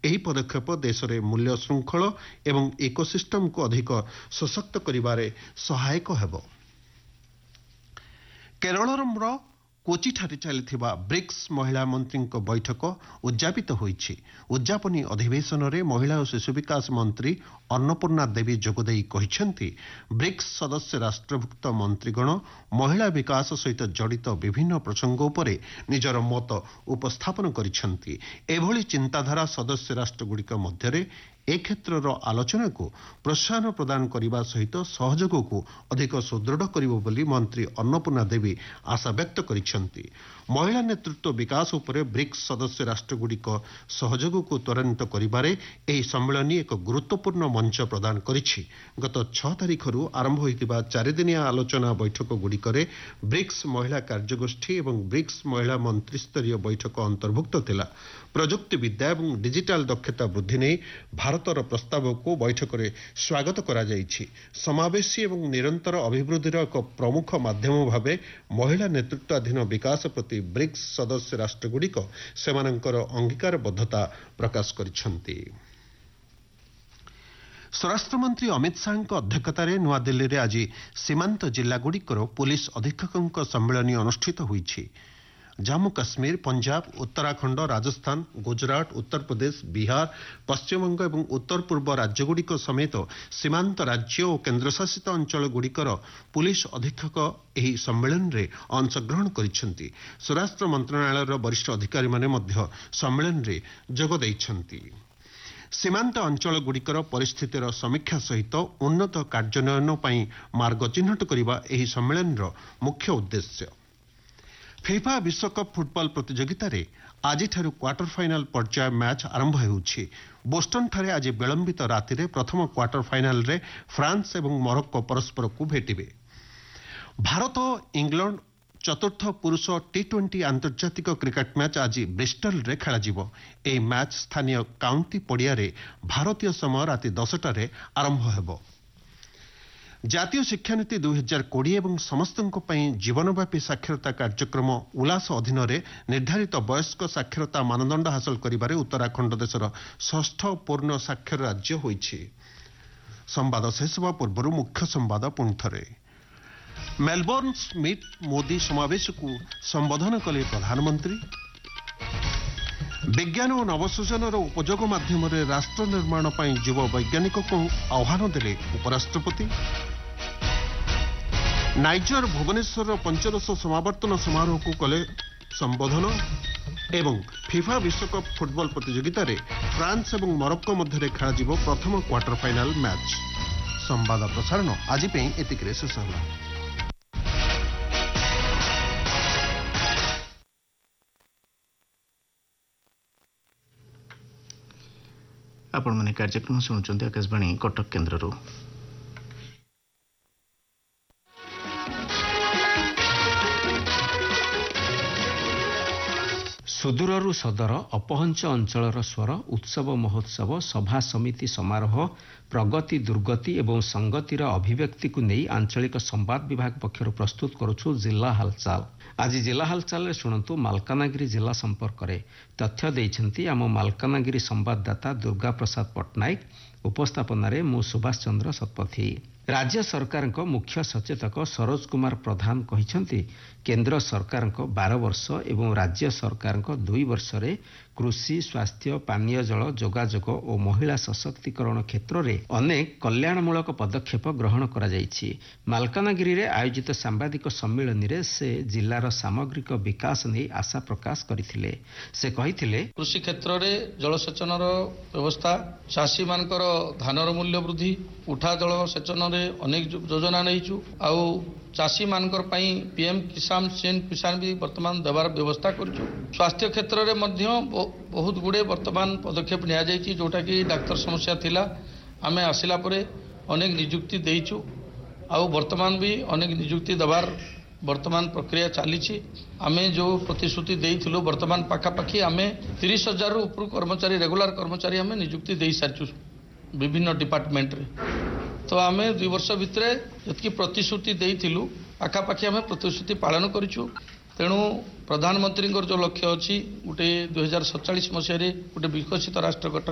ଏହି ପଦକ୍ଷେପ ଦେଶରେ ମୂଲ୍ୟ ଶୃଙ୍ଖଳ ଏବଂ ଇକୋସିଷ୍ଟମକୁ ଅଧିକ ସଶକ୍ତ କରିବାରେ ସହାୟକ ହେବ। କେରଳର କୋଚିଠାରେ ଚାଲିଥିବା ବ୍ରିକ୍ସ ମହିଳା ମନ୍ତ୍ରୀଙ୍କ ବୈଠକ ଉଦ୍ଯାପିତ ହୋଇଛି। ଉଦ୍ଯାପନୀ ଅଧିବେଶନରେ ମହିଳା ଓ ଶିଶୁ ବିକାଶ ମନ୍ତ୍ରୀ ଅନ୍ନପୂର୍ଣ୍ଣା ଦେବୀ ଯୋଗଦେଇ କହିଛନ୍ତି, ବ୍ରିକ୍ସ ସଦସ୍ୟ ରାଷ୍ଟ୍ରଭୁକ୍ତ ମନ୍ତ୍ରୀଗଣ ମହିଳା ବିକାଶ ସହିତ ଜଡ଼ିତ ବିଭିନ୍ନ ପ୍ରସଙ୍ଗ ଉପରେ ନିଜର ମତ ଉପସ୍ଥାପନ କରିଛନ୍ତି। ଏଭଳି ଚିନ୍ତାଧାରା ସଦସ୍ୟ ରାଷ୍ଟ୍ରଗୁଡ଼ିକ ମଧ୍ୟରେ ଏ କ୍ଷେତ୍ରର ଆଲୋଚନାକୁ ପ୍ରୋତ୍ସାହନ ପ୍ରଦାନ କରିବା ସହିତ ସହଯୋଗକୁ ଅଧିକ ସୁଦୃଢ଼ କରିବ ବୋଲି ମନ୍ତ୍ରୀ ଅନ୍ନପୂର୍ଣ୍ଣା ଦେବୀ ଆଶାବ୍ୟକ୍ତ କରିଛନ୍ତି। ମହିଳା ନେତୃତ୍ୱ ବିକାଶ ଉପରେ ବ୍ରିକ୍ସ ସଦସ୍ୟ ରାଷ୍ଟ୍ରଗୁଡ଼ିକ ସହଯୋଗକୁ ତ୍ୱରାନ୍ୱିତ କରିବାରେ ଏହି ସମ୍ମିଳନୀ ଏକ ଗୁରୁତ୍ୱପୂର୍ଣ୍ଣ ମଞ୍ଚ ପ୍ରଦାନ କରିଛି। ଗତ 6 ତାରିଖରୁ ଆରମ୍ଭ ହୋଇଥିବା 4 ଦିନିଆ ଆଲୋଚନା ବୈଠକଗୁଡ଼ିକରେ ବ୍ରିକ୍ସ ମହିଳା କାର୍ଯ୍ୟଗୋଷ୍ଠୀ ଏବଂ ବ୍ରିକ୍ସ ମହିଳା ମନ୍ତ୍ରୀସ୍ତରୀୟ ବୈଠକ ଅନ୍ତର୍ଭୁକ୍ତ ଥିଲା। ପ୍ରଯୁକ୍ତି ବିଦ୍ୟା ଏବଂ ଡିଜିଟାଲ ଦକ୍ଷତା ବୃଦ୍ଧି ନେଇ ଭାରତର ପ୍ରସ୍ତାବକୁ ବୈଠକରେ ସ୍ୱାଗତ କରାଯାଇଛି। ସମାବେଶୀ ଏବଂ ନିରନ୍ତର ଅଭିବୃଦ୍ଧିର ଏକ ପ୍ରମୁଖ ମାଧ୍ୟମ ଭାବେ ମହିଳା ନେତୃତ୍ୱାଧୀନ ବିକାଶ ପ୍ରତି ବ୍ରିକ୍ସ ସଦସ୍ୟ ରାଷ୍ଟ୍ରଗୁଡ଼ିକ ସେମାନଙ୍କର ଅଙ୍ଗୀକାରବଦ୍ଧତା ପ୍ରକାଶ କରିଛନ୍ତି। ସ୍ୱରାଷ୍ଟ୍ରମନ୍ତ୍ରୀ ଅମିତ ଶାହାଙ୍କ ଅଧ୍ୟକ୍ଷତାରେ ନୂଆଦିଲ୍ଲୀରେ ଆଜି ସୀମାନ୍ତ ଜିଲ୍ଲାଗୁଡ଼ିକର ପୁଲିସ ଅଧୀକ୍ଷକଙ୍କ ସମ୍ମିଳନୀ ଅନୁଷ୍ଠିତ ହୋଇଛି। ଜାମ୍ମୁ କାଶ୍ମୀର, ପଞ୍ଜାବ, ଉତ୍ତରାଖଣ୍ଡ, ରାଜସ୍ଥାନ, ଗୁଜରାଟ, ଉତ୍ତରପ୍ରଦେଶ, ବିହାର, ପଶ୍ଚିମବଙ୍ଗ ଏବଂ ଉତ୍ତର ପୂର୍ବ ରାଜ୍ୟଗୁଡ଼ିକ ସମେତ ସୀମାନ୍ତ ରାଜ୍ୟ ଓ କେନ୍ଦ୍ରଶାସିତ ଅଞ୍ଚଳଗୁଡ଼ିକର ପୁଲିସ ଅଧୀକ୍ଷକ ଏହି ସମ୍ମିଳନୀରେ ଅଂଶଗ୍ରହଣ କରିଛନ୍ତି। ସ୍ୱରାଷ୍ଟ୍ର ମନ୍ତ୍ରଣାଳୟର ବରିଷ୍ଠ ଅଧିକାରୀମାନେ ମଧ୍ୟ ସମ୍ମିଳନୀରେ ଯୋଗ ଦେଇଛନ୍ତି। ସୀମାନ୍ତ ଅଞ୍ଚଳଗୁଡ଼ିକର ପରିସ୍ଥିତିର ସମୀକ୍ଷା ସହିତ ଉନ୍ନତ କାର୍ଯ୍ୟାନ୍ୱୟନ ପାଇଁ ମାର୍ଗ ଚିହ୍ନଟ କରିବା ଏହି ସମ୍ମିଳନୀର ମୁଖ୍ୟ ଉଦ୍ଦେଶ୍ୟ। ଫିଫା ବିଶ୍ୱକପ୍ ଫୁଟବଲ ପ୍ରତିଯୋଗିତାରେ ଆଜିଠାରୁ କ୍ୱାର୍ଟର ଫାଇନାଲ ପର୍ଯ୍ୟାୟ ମ୍ୟାଚ୍ ଆରମ୍ଭ ହେଉଛି। ବୋଷ୍ଟନଠାରେ ଆଜି ବିଳମ୍ବିତ ରାତିରେ ପ୍ରଥମ କ୍ୱାର୍ଟର ଫାଇନାଲରେ ଫ୍ରାନ୍ସ ଏବଂ ମରକ୍କୋ ପରସ୍ପରକୁ ଭେଟିବେ। ଭାରତ ଓ ଇଂଲଣ୍ଡ ଚତୁର୍ଥ ପୁରୁଷ ଟି20 ଆନ୍ତର୍ଜାତିକ କ୍ରିକେଟ ମ୍ୟାଚ୍ ଆଜି ବ୍ରିଷ୍ଟଲରେ ଖେଳାଯିବ। ଏହି ମ୍ୟାଚ୍ ସ୍ଥାନୀୟ କାଉଣ୍ଟି ପଡ଼ିଆରେ ଭାରତୀୟ ସମୟ ରାତି 10ଟାରେ ଆରମ୍ଭ ହେବ। ଜାତୀୟ ଶିକ୍ଷାନୀତି 2020 ଏବଂ ସମସ୍ତଙ୍କ ପାଇଁ ଜୀବନବ୍ୟାପୀ ସାକ୍ଷରତା କାର୍ଯ୍ୟକ୍ରମ ଉଲ୍ଲାସ ଅଧୀନରେ ନିର୍ଦ୍ଧାରିତ ବୟସ୍କ ସାକ୍ଷରତା ମାନଦଣ୍ଡ ହାସଲ କରିବାରେ ଉତ୍ତରାଖଣ୍ଡ ଦେଶର 6ଠ ପୂର୍ଣ୍ଣ ସାକ୍ଷର ରାଜ୍ୟ ହୋଇଛି। ସମ୍ବାଦ ଶେଷ ହେବା ପୂର୍ବରୁ ମୁଖ୍ୟ ସମ୍ବାଦ ପୁଣିଥରେ। ମେଲବୋର୍ଣ୍ଣ ସ୍ମିଥ୍ ମୋଦି ସମାବେଶକୁ ସମ୍ବୋଧନ କଲେ ପ୍ରଧାନମନ୍ତ୍ରୀ। ବିଜ୍ଞାନ ଓ ନବସୃଜନର ଉପଯୋଗ ମାଧ୍ୟମରେ ରାଷ୍ଟ୍ର ନିର୍ମାଣ ପାଇଁ ଯୁବ ବୈଜ୍ଞାନିକଙ୍କୁ ଆହ୍ୱାନ ଦେଲେ ଉପରାଷ୍ଟ୍ରପତି। ନାଇଜର ଭୁବନେଶ୍ୱରର 5ଦଶ ସମାବର୍ତ୍ତନ ସମାରୋହକୁ କଲେ ସମ୍ବୋଧନ ଏବଂ ଫିଫା ବିଶ୍ୱକପ୍ ଫୁଟବଲ ପ୍ରତିଯୋଗିତାରେ ଫ୍ରାନ୍ସ ଏବଂ ମରକ୍କୋ ମଧ୍ୟରେ ଖେଳାଯିବ ପ୍ରଥମ କ୍ୱାର୍ଟର ଫାଇନାଲ ମ୍ୟାଚ୍। ସମ୍ବାଦ ପ୍ରସାରଣ ଆଜି ପାଇଁ ଏତିକିରେ ଶେଷ ହେଲା। ଆପଣମାନେ କାର୍ଯ୍ୟକ୍ରମ ଶୁଣୁଛନ୍ତି ଆକାଶବାଣୀ କଟକ କେନ୍ଦ୍ରରୁ। ସୁଦୂରରୁ ସଦର, ଅପହଞ୍ଚ ଅଞ୍ଚଳର ସ୍ୱର, ଉତ୍ସବ ମହୋତ୍ସବ, ସଭା ସମିତି ସମାରୋହ, ପ୍ରଗତି ଦୁର୍ଗତି ଏବଂ ସଂଗତିର ଅଭିବ୍ୟକ୍ତିକୁ ନେଇ ଆଞ୍ଚଳିକ ସମ୍ବାଦ ବିଭାଗ ପକ୍ଷରୁ ପ୍ରସ୍ତୁତ କରୁଛୁ ଜିଲ୍ଲା ହାଲଚାଲ। ଆଜି ଜିଲ୍ଲା ହାଲଚାଲରେ ଶୁଣନ୍ତୁ ମାଲକାନଗିରି ଜିଲ୍ଲା ସମ୍ପର୍କରେ। ତଥ୍ୟ ଦେଇଛନ୍ତି ଆମ ମାଲକାନଗିରି ସମ୍ବାଦଦାତା ଦୁର୍ଗା ପ୍ରସାଦ ପଟ୍ଟନାୟକ। ଉପସ୍ଥାପନାରେ ମୁଁ ସୁଭାଷ ଚନ୍ଦ୍ର ଶତପଥୀ। ରାଜ୍ୟ ସରକାରଙ୍କ ମୁଖ୍ୟ ସଚେତକ ସରୋଜ କୁମାର ପ୍ରଧାନ କହିଛନ୍ତି, କେନ୍ଦ୍ର ସରକାରଙ୍କ 12 ବର୍ଷ ଏବଂ ରାଜ୍ୟ ସରକାରଙ୍କ 2 ବର୍ଷରେ କୃଷି, ସ୍ୱାସ୍ଥ୍ୟ, ପାନୀୟ ଜଳ, ଯୋଗାଯୋଗ ଓ ମହିଳା ସଶକ୍ତିକରଣ କ୍ଷେତ୍ରରେ ଅନେକ କଲ୍ୟାଣମୂଳକ ପଦକ୍ଷେପ ଗ୍ରହଣ କରାଯାଇଛି। ମାଲକାନଗିରିରେ ଆୟୋଜିତ ସାମ୍ବାଦିକ ସମ୍ମିଳନୀରେ ସେ ଜିଲ୍ଲାର ସାମଗ୍ରିକ ବିକାଶ ନେଇ ଆଶା ପ୍ରକାଶ କରିଥିଲେ। ସେ କହିଥିଲେ, କୃଷି କ୍ଷେତ୍ରରେ ଜଳସେଚନର ବ୍ୟବସ୍ଥା, ଚାଷୀମାନଙ୍କର ଧାନର ମୂଲ୍ୟ ବୃଦ୍ଧି, ଉଠା ଜଳସେଚନରେ ଅନେକ ଯୋଜନା ନେଇଛୁ। ଆଉ ଚାଷୀମାନଙ୍କର ପାଇଁ ପିଏମ୍ କିଷାନ କିଷାନ ବି ବର୍ତ୍ତମାନ ଦେବାର ବ୍ୟବସ୍ଥା କରିଛୁ। ସ୍ୱାସ୍ଥ୍ୟ କ୍ଷେତ୍ରରେ ମଧ୍ୟ ବହୁତ ଗୁଡ଼ିଏ ବର୍ତ୍ତମାନ ପଦକ୍ଷେପ ନିଆଯାଇଛି, ଯେଉଁଟାକି ଡାକ୍ତର ସମସ୍ୟା ଥିଲା। ଆମେ ଆସିଲା ପରେ ଅନେକ ନିଯୁକ୍ତି ଦେଇଛୁ। ଆଉ ବର୍ତ୍ତମାନ ବି ଅନେକ ନିଯୁକ୍ତି ଦେବାର ବର୍ତ୍ତମାନ ପ୍ରକ୍ରିୟା ଚାଲିଛି। ଆମେ ଯେଉଁ ପ୍ରତିଶ୍ରୁତି ଦେଇଥିଲୁ, ବର୍ତ୍ତମାନ ପାଖାପାଖି ଆମେ 30,000ରୁ ଉପରୁ କର୍ମଚାରୀ, ରେଗୁଲାର କର୍ମଚାରୀ ଆମେ ନିଯୁକ୍ତି ଦେଇସାରିଛୁ ବିଭିନ୍ନ ଡିପାର୍ଟମେଣ୍ଟରେ। ତ ଆମେ 2 ବର୍ଷ ଭିତରେ ଯେତିକି ପ୍ରତିଶ୍ରୁତି ଦେଇଥିଲୁ, ପାଖାପାଖି ଆମେ ପ୍ରତିଶ୍ରୁତି ପାଳନ କରିଛୁ। ତେଣୁ ପ୍ରଧାନମନ୍ତ୍ରୀଙ୍କର ଯେଉଁ ଲକ୍ଷ୍ୟ ଅଛି, ଗୋଟେ 2047 ମସିହାରେ ଗୋଟେ ବିକଶିତ ରାଷ୍ଟ୍ର ଗଠନ